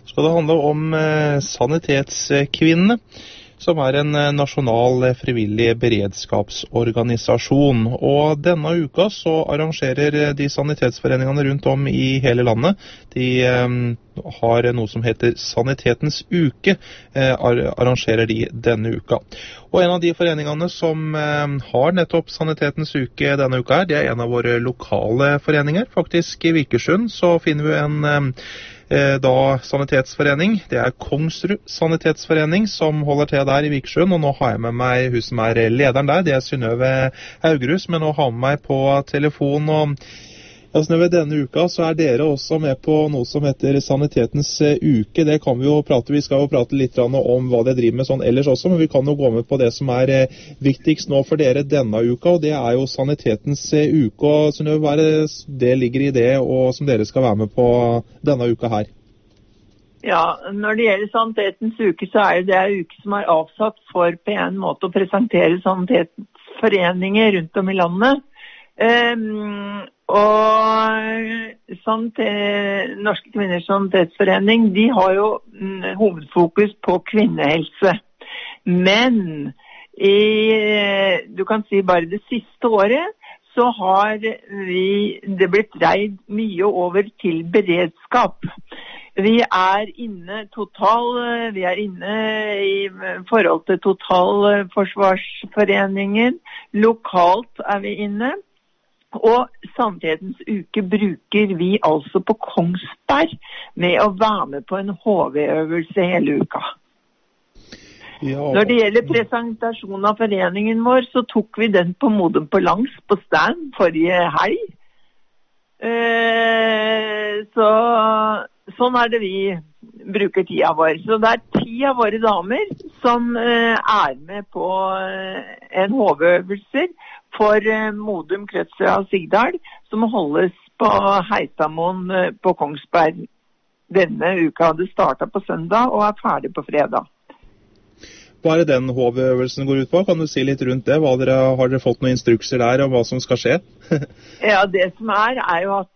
skal det handle om Sanitetskvinnene, som en nasjonal frivillig beredskapsorganisasjon. Og denne uka så arrangerer de sanitetsforeningene rundt om i hele landet. De har noe som heter Sanitetens uke, arrangerer de denne uka. Og en av de foreningene som har nettopp Sanitetens uke denne uka det en av våre lokale foreninger. Faktisk i Vikersund så finner vi en sanitetsforening. Det Kongsrud sanitetsforening som holder til der i Vikersund, og nå har jeg med meg hun som lederen der, det Synnøve Haugerud, men nå har med meg på telefon. Og Synnøve, denne uka så dere også med på noe som heter Sanitetens uke. Det kan vi skal jo prate litt om hva dere driver med sånn ellers også, men vi kan jo gå med på det som viktigst nå for dere denne uka, og det jo Sanitetens uke. Og Synnøve, hva det ligger i det, og som dere skal være med på denne uka her? Ja, når det gjelder Sanitetens uke, så det en uke som avsatt for på en måte å presentere sanitetsforeninger rundt om i landet. Og Norske Kvinners Sanitetsforening, de har jo hovedfokus på kvinnehelse. Men du kan si bare det siste året, så har det blitt dreid mye over til beredskap. Vi inne i forhold til Totalforsvarsforeningen. Lokalt vi inne. Og Sanitetens uke bruker vi altså på Kongsberg med å være med på en HV-øvelse hele uka. Ja. Når det gjelder presentasjonen av foreningen vår, så tok vi den på Modum på Langs på stand forrige helg. Sånn det vi bruker tida vår. Så det 10 av våre damer som med på en HV-øvelser for Modum, Krødsøya og Sigdal, som holdes på Heisamoen på Kongsberg denne uka. Det startet på søndag og ferdig på fredag. Hva det den HV-øvelsen går ut på? Kan du si litt rundt det? Har dere fått noen instrukser der om hva som skal skje? Ja, det som jo at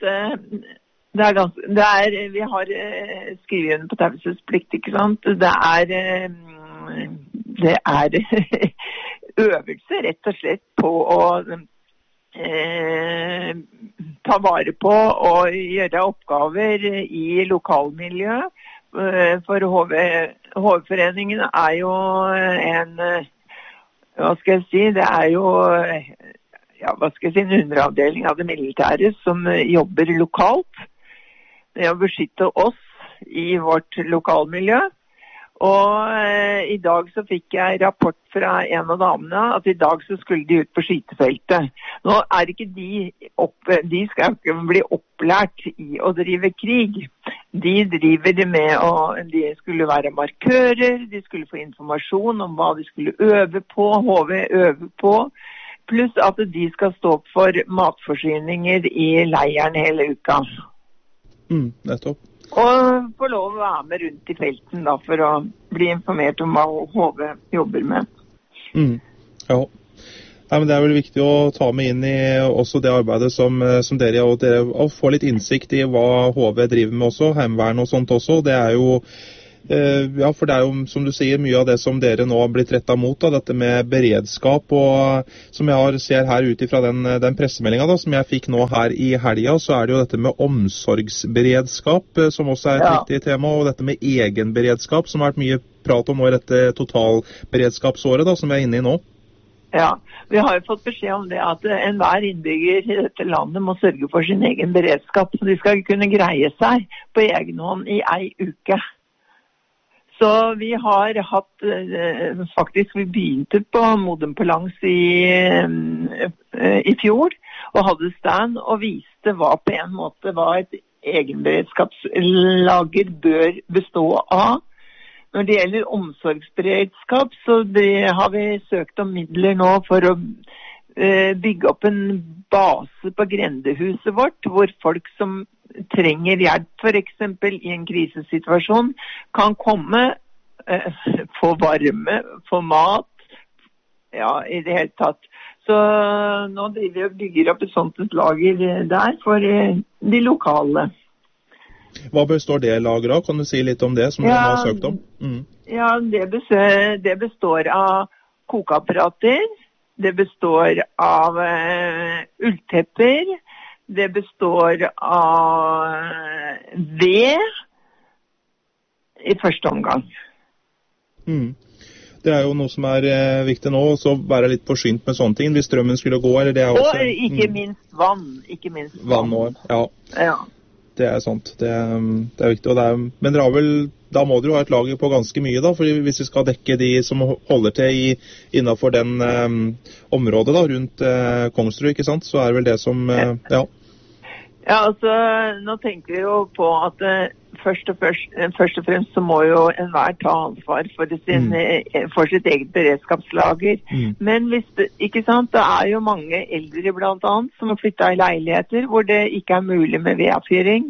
vi har skrevet under på taushetsplikt, ikke sant? Det øvelse rett og slett på å ta vare på og gjøre oppgaver i lokalmiljøet. For HV-foreningen jo hva skal jeg si, det jo en underavdeling av det militære som jobber lokalt. Det å beskytte oss i vårt lokalmiljø. Og i dag så fikk jeg rapport fra en av damene at i dag så skulle de ut på skytefeltet. Nå ikke de skal ikke bli opplært i å drive krig. De driver med de skulle være markører, de skulle få informasjon om hva de skulle øve på, HV øve på, pluss at de skal stå opp for matforsyninger i leiren hele uka. Nettopp. Og få lov å være med rundt i felten da, for å bli informert om hva HV jobber med. Ja. Nei, men det vel viktig å ta med inn i også det arbeidet som dere gjør, og få litt innsikt i hva HV driver med også, heimevern og sånt også. Det jo, ja, for det jo, som du sier, mye av det som dere nå har blitt rettet mot, da, dette med beredskap, og som jeg ser her ut fra den pressemeldingen da, som jeg fikk nå her i helgen, så det jo dette med omsorgsberedskap, som også et viktig tema, og dette med egenberedskap, som har vært mye prat om nå i dette totalberedskapsåret da, som vi inne i nå. Ja, vi har jo fått beskjed om det at enhver innbygger i dette landet må sørge for sin egen beredskap, så de skal kunne greie seg på egen hånd i en uke. Så vi har hatt, faktisk vi begynte på Modum på Langs i fjor, og hadde stand og viste hva på en måte hva et egenberedskapslager bør bestå av. Når det gjelder omsorgsberedskap, så har vi søkt om midler nå for å bygge opp en base på grendehuset vårt, hvor folk som trenger hjelp, for eksempel i en krisesituasjon, kan komme, få varme, få mat, ja, i det hele tatt. Så nå driver vi og bygger opp et sånt lager der for de lokale. Hva består det lageret av? Kan du si litt om det som dere har søkt om? Ja, det består av kokeapparater, det består av ulltepper, det består av ved i første omgang. Det er jo noe som er viktig nå, så være litt forsynt med sånne ting, hvis strømmen skulle gå, eller det er også... Og ikke minst vann. Vann også, ja. Det er sant, det er viktig. Og men da må dere jo ha et lager på ganske mye da, for hvis vi skal dekke de som holder til innenfor den området da, rundt Kongsrud, ikke sant, så er det vel det som, ja. Ja, altså, nå tenker vi jo på at først og fremst så må jo enhver ta ansvar for sitt eget beredskapslager. Men ikke sant, det er jo mange eldre blant annet som har flyttet i leiligheter hvor det ikke er mulig med vedfyring.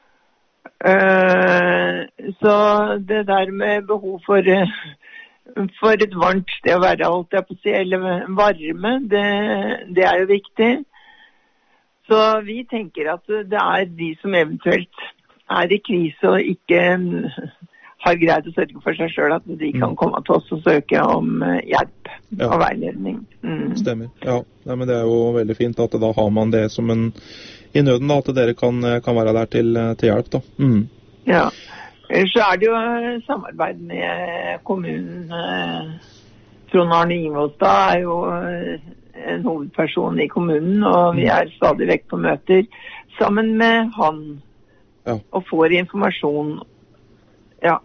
Så det der med behov for et varmt sted å være, holdt jeg på å si, eller varme, det er jo viktig. Så vi tenker at det er de som eventuelt er i krise og ikke har greid å sørge for seg selv, at de kan komme til oss og søke om hjelp og veiledning. Stemmer, ja. Nei, men det er jo veldig fint at da har man det som i nøden, da, at dere kan være der til hjelp. Da. Ja, så er det jo samarbeid med kommunen. Trond Arne Ingolstad er jo en hovedperson i kommunen, og vi er stadig vekk på møter sammen med han, og får informasjon. Ja.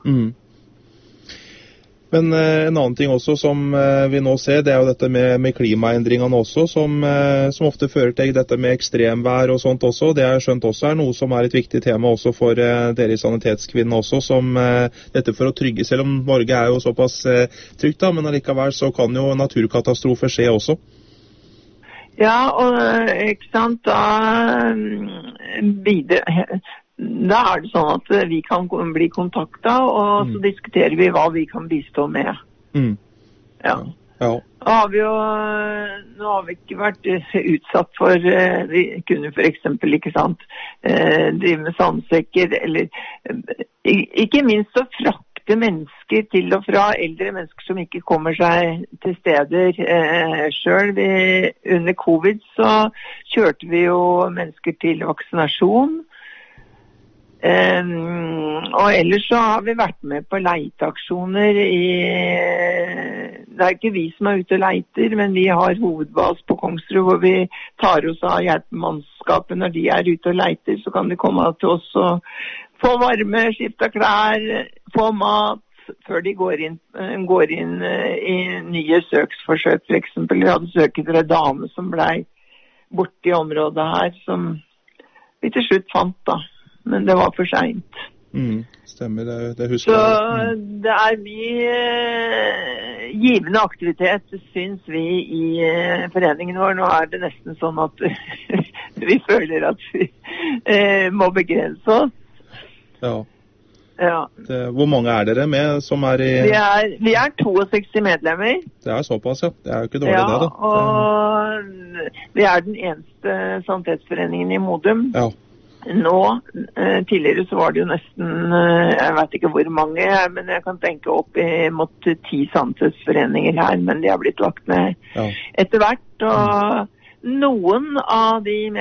Men en annen ting også som vi nå ser, det er jo dette med klimaendringene også, som ofte fører til dette med ekstremvær og sånt også. Det har jeg skjønt også er noe som er et viktig tema også for dere sanitetskvinner også, som dette for å trygge, selv om Norge er jo såpass trygt da, men allikevel så kan jo naturkatastrofer skje også. Ja, og ikke sant, da er det sånn at vi kan bli kontaktet, og så diskuterer vi hva vi kan bistå med. Ja. Nå har vi ikke vært utsatt for, vi kunne for eksempel, ikke sant, drive med sandsekker, eller ikke minst å frakte mennesker til og fra, eldre mennesker som ikke kommer seg til steder selv. Under covid så kjørte vi jo mennesker til vaksinasjon. Og ellers så har vi vært med på leiteaksjoner det er ikke vi som er ute og leiter, men vi har hovedbas på Kongsrud hvor vi tar oss av hjelpemannskapet. Når de er ute og leiter, så kan de komme til oss og få varme, skifte klær, få mat før de går inn i nye søksforsøk. For eksempel, vi hadde søket til en dame som ble borte i området her, som vi til slutt fant da. Men det var for sent. Stemmer, det husker jeg. Så det er mye givende aktivitet, synes vi i foreningen vår. Nå er det nesten sånn at vi føler at vi må begrense oss. Ja. Hvor mange er dere med som er i... Vi er 62 medlemmer. Det er såpass, ja. Det er jo ikke dårlig det da. Og vi er den eneste sanitetsforeningen i Modum. Ja. Nå, tidligere så var det jo nesten, jeg vet ikke hvor mange, men jeg kan tenke opp mot 10 sanitetsforeninger her, men de har blitt lagt ned etter hvert, og noen av de